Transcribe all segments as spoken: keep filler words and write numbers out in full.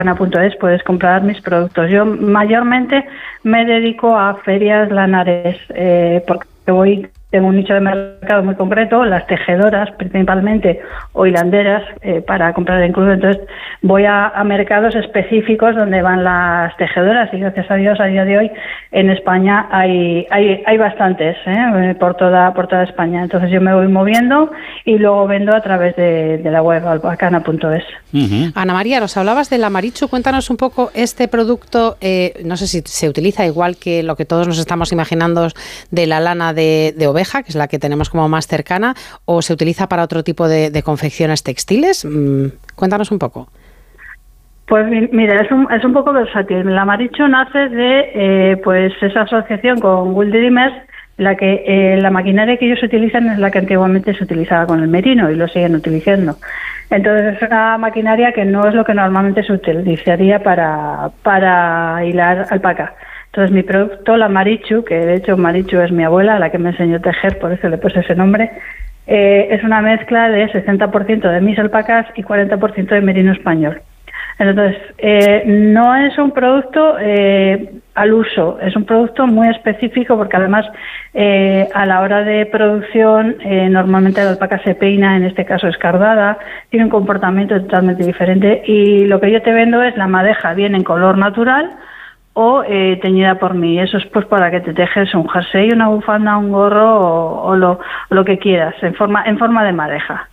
alpacana punto es puedes comprar mis productos. Yo mayormente me dedico a ferias lanares, eh, porque voy... Tengo un nicho de mercado muy concreto, las tejedoras principalmente o hilanderas eh, para comprar en crudo. Entonces voy a, a mercados específicos donde van las tejedoras y gracias a Dios a día de hoy en España hay hay, hay bastantes ¿eh? por toda por toda España. Entonces yo me voy moviendo y luego vendo a través de, de la web alpacana punto es. Uh-huh. Ana María, nos hablabas del Amarichu. Cuéntanos un poco este producto. Eh, no sé si se utiliza igual que lo que todos nos estamos imaginando de la lana de, de oveja, que es la que tenemos como más cercana, o se utiliza para otro tipo de, de confecciones textiles. Mm, cuéntanos un poco. Pues mira, es un, es un poco versátil. El Amarichu nace de eh, pues esa asociación con Wool Dreamers, la que eh, la maquinaria que ellos utilizan es la que antiguamente se utilizaba con el merino y lo siguen utilizando. Entonces es una maquinaria que no es lo que normalmente se utilizaría para, para hilar alpaca. Entonces mi producto, la Amarichu, que de hecho Marichu es mi abuela, la que me enseñó a tejer, por eso le puse ese nombre, eh, es una mezcla de sesenta por ciento de mis alpacas y cuarenta por ciento de merino español. Entonces, eh, no es un producto eh, al uso, es un producto muy específico porque además eh, a la hora de producción eh, normalmente la alpaca se peina, en este caso escardada, tiene un comportamiento totalmente diferente y lo que yo te vendo es la madeja bien en color natural o eh, teñida por mí. Eso es pues para que te tejes un jersey, una bufanda, un gorro o, o, lo, o lo que quieras, en forma en forma de madeja.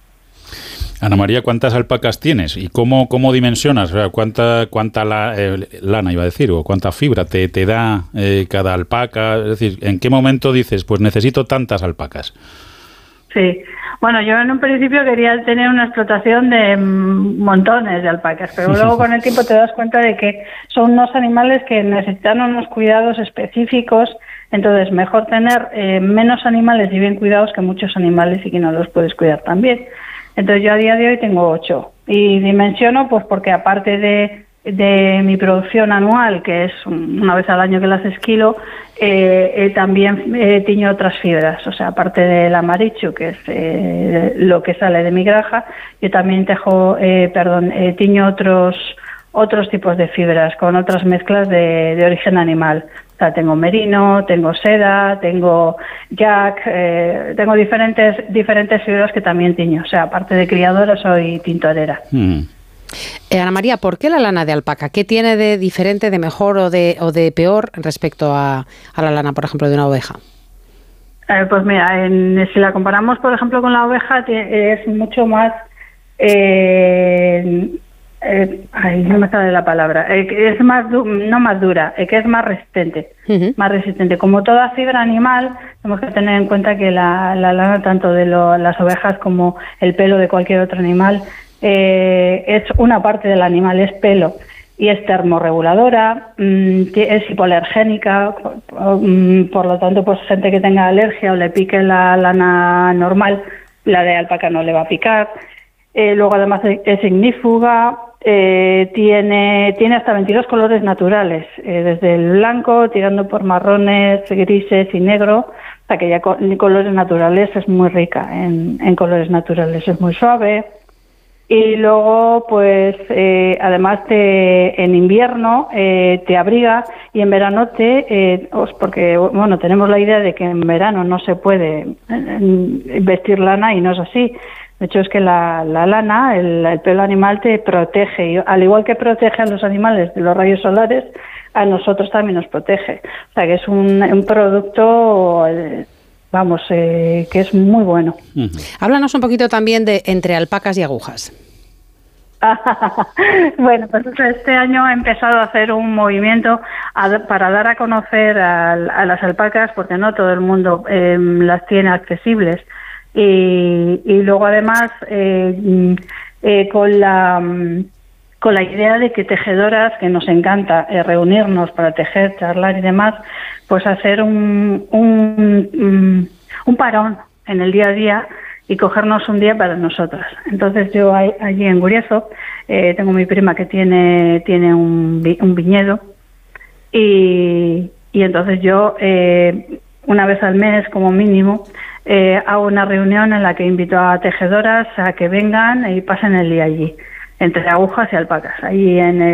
Ana María, ¿cuántas alpacas tienes? ¿Y cómo, cómo dimensionas? O sea, ¿cuánta cuánta la, eh, lana, iba a decir, o cuánta fibra te, te da eh, cada alpaca? Es decir, ¿en qué momento dices, pues necesito tantas alpacas? Sí, bueno, yo en un principio quería tener una explotación de montones de alpacas, pero luego con el tiempo te das cuenta de que son unos animales que necesitan unos cuidados específicos, entonces mejor tener eh, menos animales y bien cuidados que muchos animales y que no los puedes cuidar tan bien. Entonces yo a día de hoy tengo ocho y dimensiono pues porque aparte de, de mi producción anual, que es una vez al año que las esquilo, eh, eh, también eh, tiño otras fibras, o sea, aparte del Amarichu, que es eh, lo que sale de mi granja, yo también tejo, eh, perdón, eh, tiño otros otros tipos de fibras con otras mezclas de, de origen animal. O sea, tengo merino, tengo seda, tengo yak, eh, tengo diferentes diferentes fibras que también tiño. O sea, aparte de criadora, soy tintorera. Hmm. Eh, Ana María, ¿por qué la lana de alpaca? ¿Qué tiene de diferente, de mejor o de, o de peor respecto a, a la lana, por ejemplo, de una oveja? Eh, pues mira, en, si la comparamos, por ejemplo, con la oveja, es mucho más... Eh, Eh, ay, no me sale la palabra, eh, es más du- no más dura, eh, que es más resistente, uh-huh. más resistente. Como toda fibra animal, tenemos que tener en cuenta que la, la lana, tanto de lo, las ovejas como el pelo de cualquier otro animal, eh, es una parte del animal, es pelo, y es termorreguladora, mmm, es hipoalergénica, por, mmm, por lo tanto, pues gente que tenga alergia o le pique la lana normal, la de alpaca no le va a picar. Eh, luego además es ignífuga, eh, tiene tiene hasta veintidós colores naturales, eh, desde el blanco, tirando por marrones, grises y negro, hasta que ya con colores naturales es muy rica en, en colores naturales, es muy suave. Y luego, pues, eh, además te, en invierno eh, te abriga y en verano te, eh, porque, bueno, tenemos la idea de que en verano no se puede eh, vestir lana y no es así. De hecho, es que la, la lana, el, el pelo animal te protege, y al igual que protege a los animales de los rayos solares, a nosotros también nos protege. O sea, que es un, un producto, eh, vamos, eh, que es muy bueno. Uh-huh. Háblanos un poquito también de entre alpacas y agujas. Bueno, pues este año he empezado a hacer un movimiento a, para dar a conocer a, a las alpacas, porque no todo el mundo eh, las tiene accesibles. Y, y luego además eh, eh, con la con la idea de que tejedoras, que nos encanta eh, reunirnos para tejer, charlar y demás, pues hacer un, un un parón en el día a día y cogernos un día para nosotras. Entonces yo allí en Guriezo eh, tengo mi prima que tiene tiene un, un viñedo y, y entonces yo eh, una vez al mes como mínimo Eh, hago una reunión en la que invito a tejedoras a que vengan y pasen el día allí, entre agujas y alpacas, ahí en el